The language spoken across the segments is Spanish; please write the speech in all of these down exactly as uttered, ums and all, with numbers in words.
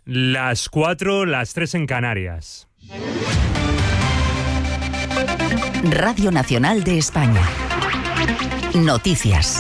Las cuatro, las tres en Canarias. Radio Nacional de España. Noticias.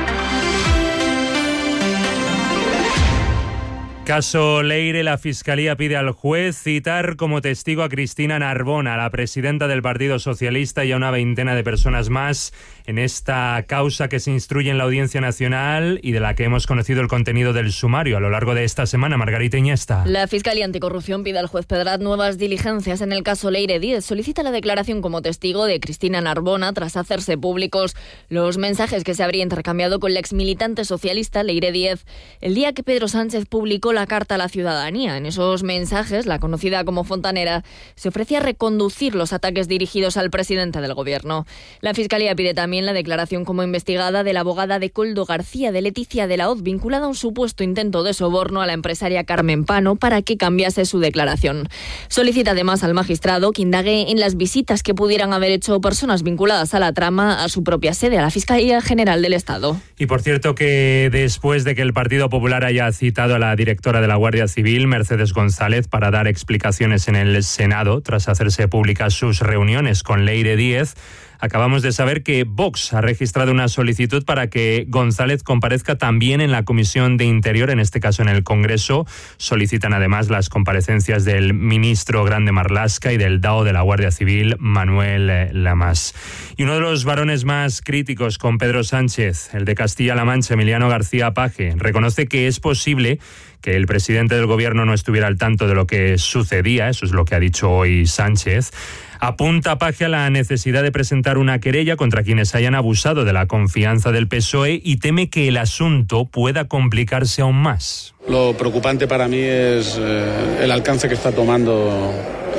Caso Leire, la Fiscalía pide al juez citar como testigo a Cristina Narbona, la presidenta del Partido Socialista, y a una veintena de personas más en esta causa que se instruye en la Audiencia Nacional y de la que hemos conocido el contenido del sumario a lo largo de esta semana. Margarita Iñesta. La Fiscalía Anticorrupción pide al juez Pedrat nuevas diligencias en el caso Leire Díez. Solicita la declaración como testigo de Cristina Narbona tras hacerse públicos los mensajes que se habría intercambiado con la exmilitante socialista Leire Díez el día que Pedro Sánchez publicó la carta a la ciudadanía. En esos mensajes, la conocida como Fontanera se ofrecía reconducir los ataques dirigidos al presidente del gobierno. La Fiscalía pide también la declaración como investigada de la abogada de Coldo García, de Leticia de la Hoz, vinculada a un supuesto intento de soborno a la empresaria Carmen Pano para que cambiase su declaración. Solicita además al magistrado que indague en las visitas que pudieran haber hecho personas vinculadas a la trama a su propia sede, a la Fiscalía General del Estado. Y por cierto que después de que el Partido Popular haya citado a la directora de la Guardia Civil, Mercedes González, para dar explicaciones en el Senado, tras hacerse públicas sus reuniones con Leire Díez, acabamos de saber que Vox ha registrado una solicitud para que González comparezca también en la Comisión de Interior, en este caso en el Congreso. Solicitan además las comparecencias del ministro Grande Marlaska y del D A O de la Guardia Civil, Manuel Lamas. Y uno de los varones más críticos con Pedro Sánchez, el de Castilla-La Mancha, Emiliano García Paje, reconoce que es posible que el presidente del gobierno no estuviera al tanto de lo que sucedía, eso es lo que ha dicho hoy Sánchez. Apunta Paje a la necesidad de presentar una querella contra quienes hayan abusado de la confianza del P S O E y teme que el asunto pueda complicarse aún más. Lo preocupante para mí es eh, el alcance que está tomando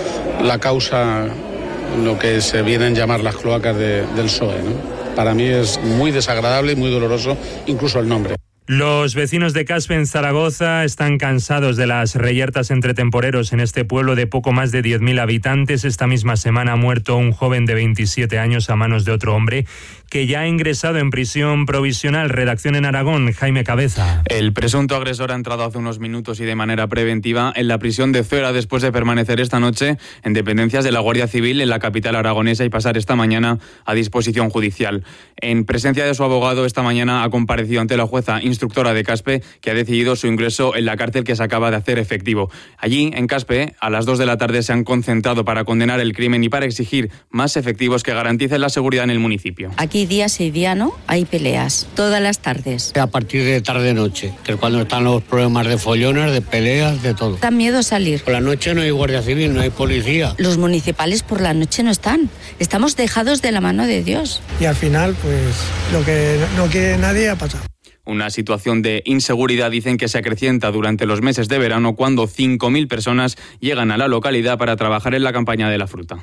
la causa, lo que se vienen a llamar las cloacas de, del P S O E, ¿no? Para mí es muy desagradable y muy doloroso, incluso el nombre. Los vecinos de Caspe, en Zaragoza, están cansados de las reyertas entre temporeros en este pueblo de poco más de diez mil habitantes. Esta misma semana ha muerto un joven de veintisiete años a manos de otro hombre que ya ha ingresado en prisión provisional. Redacción en Aragón, Jaime Cabeza. El presunto agresor ha entrado hace unos minutos y de manera preventiva en la prisión de Zuera después de permanecer esta noche en dependencias de la Guardia Civil en la capital aragonesa y pasar esta mañana a disposición judicial. En presencia de su abogado, esta mañana ha comparecido ante la jueza instructora de Caspe, que ha decidido su ingreso en la cárcel que se acaba de hacer efectivo. Allí, en Caspe, a las dos de la tarde se han concentrado para condenar el crimen y para exigir más efectivos que garanticen la seguridad en el municipio. Aquí día sí, día no, hay peleas, todas las tardes. A partir de tarde-noche, que es cuando están los problemas de follones, de peleas, de todo. Da miedo salir. Por la noche no hay guardia civil, no hay policía. Los municipales por la noche no están. Estamos dejados de la mano de Dios. Y al final, pues, lo que no quiere nadie ha pasado. Una situación de inseguridad, dicen, que se acrecienta durante los meses de verano cuando cinco mil personas llegan a la localidad para trabajar en la campaña de la fruta.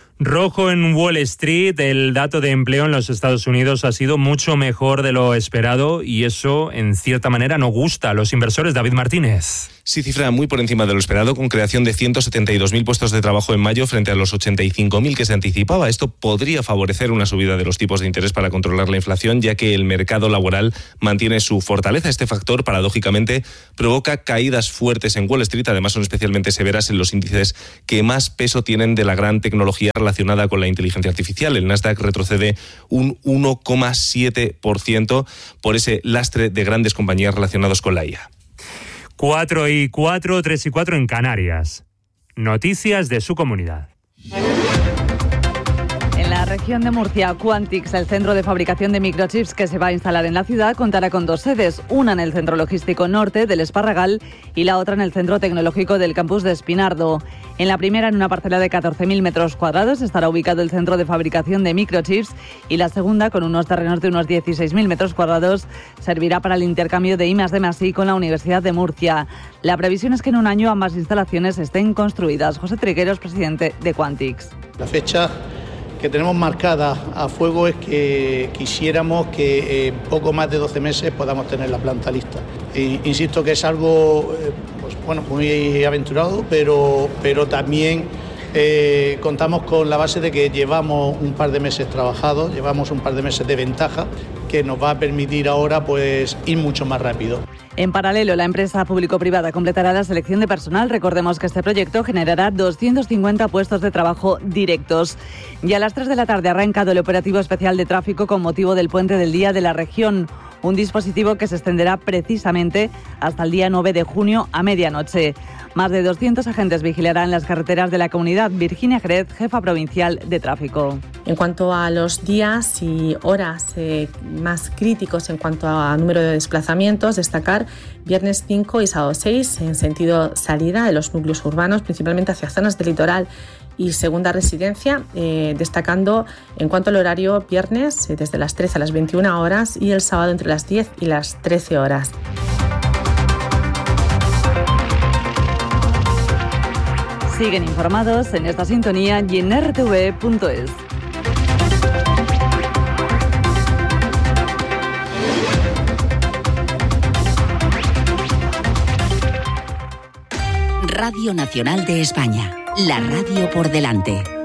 Rojo en Wall Street, el dato de empleo en los Estados Unidos ha sido mucho mejor de lo esperado y eso, en cierta manera, no gusta a los inversores. David Martínez. Sí, cifra muy por encima de lo esperado, con creación de ciento setenta y dos mil puestos de trabajo en mayo frente a los ochenta y cinco mil que se anticipaba. Esto podría favorecer una subida de los tipos de interés para controlar la inflación, ya que el mercado laboral mantiene su fortaleza. Este factor, paradójicamente, provoca caídas fuertes en Wall Street. Además, son especialmente severas en los índices que más peso tienen de la gran tecnología relacionada con la inteligencia artificial. El Nasdaq retrocede un uno coma siete por ciento por ese lastre de grandes compañías relacionados con la I A. Cuatro y cuatro, tres y cuatro en Canarias. Noticias de su comunidad. En la región de Murcia, Quantix, el centro de fabricación de microchips que se va a instalar en la ciudad, contará con dos sedes, una en el Centro Logístico Norte del Esparragal y la otra en el Centro Tecnológico del Campus de Espinardo. En la primera, en una parcela de catorce mil metros cuadrados, estará ubicado el centro de fabricación de microchips y la segunda, con unos terrenos de unos dieciséis mil metros cuadrados, servirá para el intercambio de I más D más I con la Universidad de Murcia. La previsión es que en un año ambas instalaciones estén construidas. José Trigueros, presidente de Quantix. La fecha que tenemos marcada a fuego es que quisiéramos que en poco más de doce meses podamos tener la planta lista. E insisto que es algo eh, pues, bueno, muy aventurado, pero, pero también Eh, contamos con la base de que llevamos un par de meses trabajados, llevamos un par de meses de ventaja que nos va a permitir ahora pues ir mucho más rápido. En paralelo, la empresa público-privada completará la selección de personal. Recordemos que este proyecto generará doscientos cincuenta puestos de trabajo directos. Y a las tres de la tarde ha arrancado el operativo especial de tráfico con motivo del Puente del Día de la Región. Un dispositivo que se extenderá precisamente hasta el día nueve de junio a medianoche. Más de doscientos agentes vigilarán las carreteras de la comunidad. Virginia Jerez, jefa provincial de tráfico. En cuanto a los días y horas eh, más críticos en cuanto a número de desplazamientos, destacar viernes cinco y sábado seis en sentido salida de los núcleos urbanos, principalmente hacia zonas del litoral y segunda residencia, eh, destacando en cuanto al horario viernes eh, desde las trece a las veintiuna horas y el sábado entre las diez y las trece horas. Siguen informados en esta sintonía y en r t v punto es. Radio Nacional de España, la radio por delante.